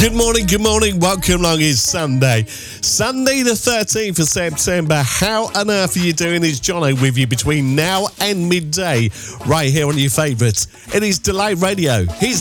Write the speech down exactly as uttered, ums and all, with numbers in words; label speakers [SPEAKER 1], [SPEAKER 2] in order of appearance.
[SPEAKER 1] Good morning, good morning. Welcome along. It's Sunday. Sunday the thirteenth of September. How on earth are you doing? It's Jono with you between now and midday, right here on your favourites. It is Delay Radio. His